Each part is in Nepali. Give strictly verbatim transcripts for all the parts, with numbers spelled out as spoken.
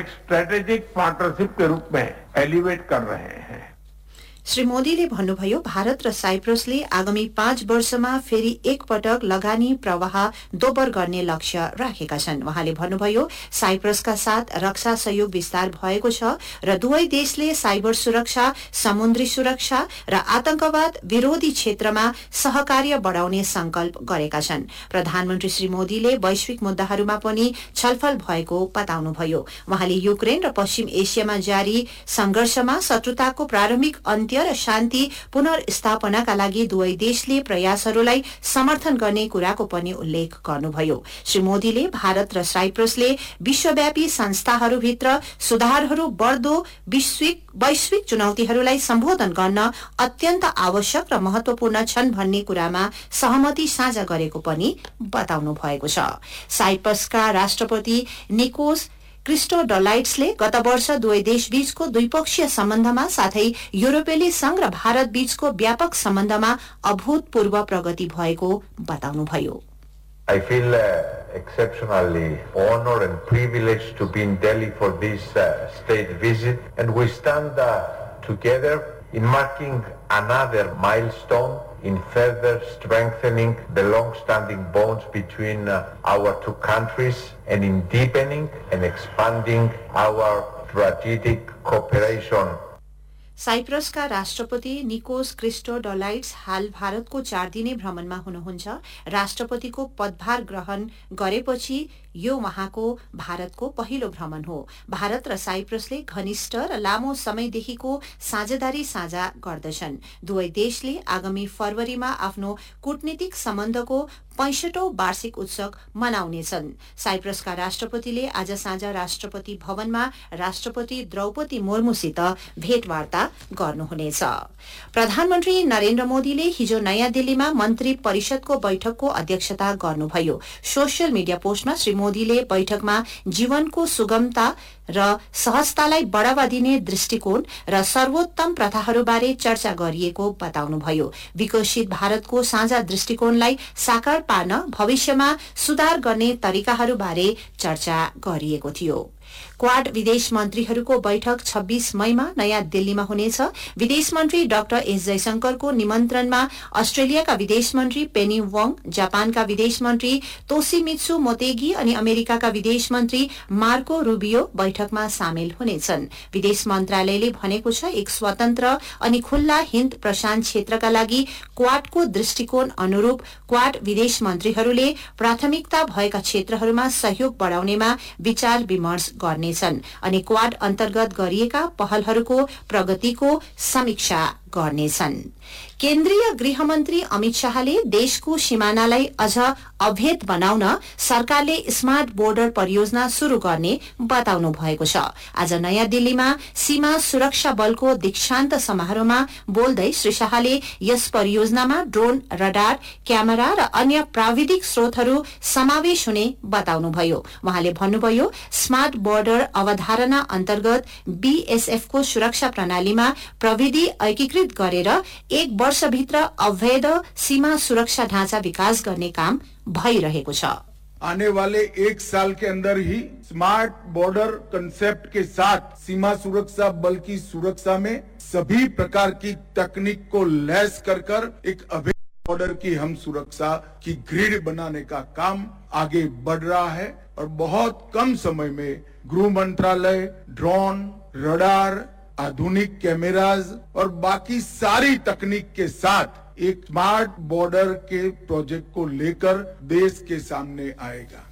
एक स्ट्रेटेजिक पार्टनरशिप के रूप में एलिवेट कर रहे हैं। श्री मोदीले भन्नुभयो भारत र साइप्रसले आगामी पाँच वर्षमा फेरि एक पटक लगानी प्रवाह दोब्बर गर्ने लक्ष्य राखेका छन्। उहाँले भन्नुभयो साइप्रसका साथ रक्षा सहयोग विस्तार भएको छ र दुवै देशले साइबर सुरक्षा, समुद्री सुरक्षा र आतंकवाद विरोधी क्षेत्रमा सहकार्य बढ़ाउने संकल्प गरेका छन्। प्रधानमन्त्री श्री मोदीले वैश्विक मुद्दाहरूमा पनि छलफल भएको बताउनुभयो। उहाँले युक्रेन र पश्चिम एसियामा जारी संघर्षमा शत्रुताको प्रारम्भिक अन्त्य र शान्ति पुनर्स्थापनाका लागि दुवै देशले प्रयासहरूलाई समर्थन गर्ने कुराको पनि उल्लेख गर्नुभयो। श्री मोदीले भारत र साइप्रसले विश्वव्यापी संस्थाहरूभित्र सुधारहरू बढ्दो वैश्विक वैश्विक चुनौतीहरूलाई सम्बोधन गर्न अत्यन्त आवश्यक र महत्वपूर्ण छन् भन्ने कुरामा सहमति साझा गरेको पनि बताउनु भएको छ। साइप्रसका राष्ट्रपति निकोस क्रिस्टोडलाइट्सले गत वर्ष दुवै देशबीचको द्विपक्षीय सम्बन्धमा साथै युरोपेली संघ र भारत बीचको व्यापक सम्बन्धमा अभूतपूर्व प्रगति भएको बताउनुभयो। I feel uh, exceptionally honored and privileged to be in Delhi for this uh, state visit, and we stand uh, together in marking another milestone in further strengthening the long-standing bonds between uh, our two countries and in deepening and expanding our strategic cooperation. साइप्रसका राष्ट्रपति निकोस क्रिस्टोडलाइट्स हाल भारतको चार दिने भ्रमणमा हुनुहुन्छ। राष्ट्रपतिको पदभार ग्रहण गरेपछि यो उहाँको भारतको पहिलो भ्रमण हो। भारत र साइप्रसले घनिष्ठ र लामो समयदेखिको साझेदारी साझा गर्दछन्। दुवै देशले आगामी फरवरीमा आफ्नो कूटनीतिक सम्बन्धको पैंसठौं वार्षिक उत्सव मनाउनेछन्। साइप्रसका राष्ट्रपतिले आज साँझ राष्ट्रपति भवनमा राष्ट्रपति द्रौपदी मुर्मुसित भेटवार्ता गर्नुहुनेछ। प्रधानमन्त्री नरेन्द्र मोदीले हिजो नयाँ दिल्लीमा मन्त्री परिषदको बैठकको अध्यक्षता गर्नुभयो। सोशल मिडिया पोस्टमा श्री मोदीले बैठकमा जीवनको सुगमता र सहजतालाई बढ़ावा दिने दृष्टिकोण र सर्वोत्तम प्रथाहरूबारे चर्चा गरिएको बताउनुभयो। विकसित भारतको साझा दृष्टिकोणलाई साकार पार्न भविष्यमा सुधार गर्ने तरिकाहरूबारे चर्चा गरिएको थियो। क्वाड विदेश मन्त्रीहरूको बैठक छब्बीस मईमा नयाँ दिल्लीमा हुनेछ। विदेश मन्त्री डाक्टर एस जयशंकरको निमन्त्रणमा अस्ट्रेलियाका विदेश मन्त्री पेनी वोङ, जापानका विदेश मन्त्री तोशिमित्सु मोतेगी अनि अमेरिकाका विदेश मन्त्री मार्को रूबियो बैठकमा सामेल हुनेछन्। विदेश मन्त्रालयले भनेको छ एक स्वतन्त्र अनि खुल्ला हिन्द प्रशान्त क्षेत्रका लागि क्वाडको दृष्टिकोण अनुरूप क्वाड विदेश मन्त्रीहरूले प्राथमिकता भएका क्षेत्रहरूमा सहयोग बढ़ाउनेमा विचार विमर्श गर्नेछन् अनि क्वाड अन्तर्गत गरिएका पहलहरूको प्रगतिको समीक्षा गर्नेछन्। केन्द्रीय गृहमन्त्री अमित शाहले देशको सीमानालाई अझ अभेद बनाउन सरकारले स्मार्ट बोर्डर परियोजना शुरू गर्ने बताउनु भएको छ। आज नयाँ दिल्लीमा सीमा सुरक्षा बलको दीक्षान्त समारोहमा बोल्दै श्री शाहले यस परियोजनामा ड्रोन, रडार, क्यामेरा र अन्य प्राविधिक स्रोतहरू समावेश हुने बताउनुभयो। उहाँले भन्नुभयो स्मार्ट बोर्डर अवधारणा अन्तर्गत बीएसएफ को सुरक्षा प्रणालीमा प्रविधि एकीकृत गरेर एक वर्षभित्र अवैध सीमा सुरक्षा ढांचा विकास गर्ने काम भइरहेको छ। आने वाले एक साल के अंदर ही स्मार्ट बॉर्डर कंसेप्ट के साथ सीमा सुरक्षा बल की सुरक्षा में सभी प्रकार की तकनीक को लैस कर कर एक अभेद बॉर्डर की हम सुरक्षा की ग्रिड बनाने का काम आगे बढ़ रहा है और बहुत कम समय में गृह मंत्रालय ड्रोन, रडार, आधुनिक कैमराज और बाकी सारी तकनीक के साथ एक स्मार्ट बॉर्डर के प्रोजेक्ट को लेकर देश के सामने आएगा।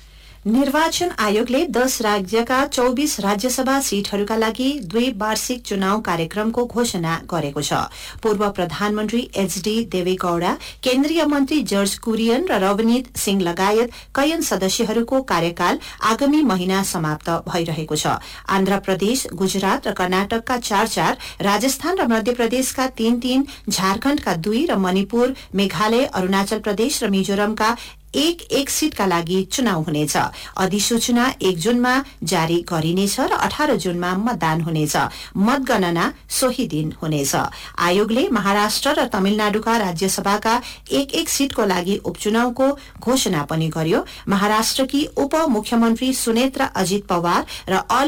निर्वाचन आयोगले दस राज्यका चौबीस राज्यसभा सीटहरूका लागि द्विवार्षिक चुनाव कार्यक्रमको घोषणा गरेको छ। पूर्व प्रधानमन्त्री एचडी देवेगौडा, केन्द्रीय मन्त्री जर्ज कुरियन र रवनीत सिंह लगायत कैयन सदस्यहरूको कार्यकाल आगामी महिना समाप्त भइरहेको छ। आन्ध्र प्रदेश, गुजरात र कर्नाटकका चार चार, राजस्थान र मध्य प्रदेशका तीन तीन, झारखण्डका दुई र मणिपुर, मेघालय, अरूणाचल प्रदेश र मिजोरमका एक एक सीटका लागि चुनाव हुनेछ। अधिसूचना एक जुनमा जारी गरिनेछ र अठार जुनमा मतदान हुनेछ। मतगणना सोही दिन हुनेछ। आयोगले महाराष्ट्र र तमिलनाडुका राज्यसभाका एक एक सीटको लागि उपचुनावको घोषणा पनि गर्यो। महाराष्ट्रकी उप मुख्यमन्त्री सुनेत्रा अजित पवार र